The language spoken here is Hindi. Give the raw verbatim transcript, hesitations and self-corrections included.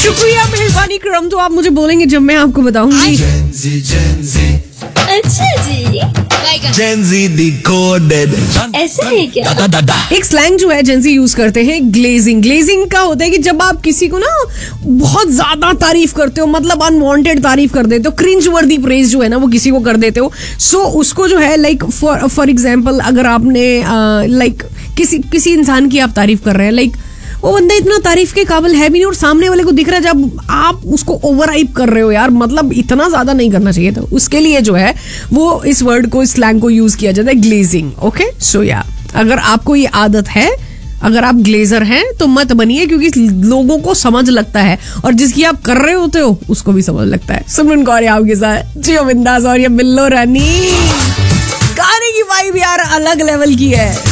शुक्रिया, मेहरबानी करम। तो आप मुझे बोलेंगे जब मैं आपको बताऊंगी। अच्छा जी, जेंजी डिकोडेड। ऐसा है क्या? एक स्लैंग जो है जेंजी यूज करते हैं, ग्लेजिंग। ग्लेजिंग का होता है कि जब आप किसी को ना बहुत ज्यादा तारीफ करते हो, मतलब अनवांटेड तारीफ कर देते हो, क्रिंज वर्दी प्रेज जो है ना वो किसी को कर देते हो। सो so, उसको जो है लाइक फॉर फॉर एग्जाम्पल अगर आपने लाइक uh, किसी किसी इंसान की आप तारीफ कर रहे हैं, लाइक वो बंदा इतना तारीफ के काबिल है भी नहीं और सामने वाले को दिख रहा है, जब आप उसको ओवर हाइप कर रहे हो यार, मतलब इतना ज्यादा नहीं करना चाहिए था। उसके लिए जो है वो इस वर्ड को, इस स्लैंग को यूज किया जाता है, ग्लेजिंग। ओके, सो या अगर आपको ये आदत है, अगर आप ग्लेजर हैं तो मत बनिए, क्योंकि लोगों को समझ लगता है और जिसकी आप कर रहे होते हो उसको भी समझ लगता है। सिमरन कौर आपके साथ, जियो बिंदास और ये बिल्लो रानी। गाने की वाइब यार अलग लेवल की है।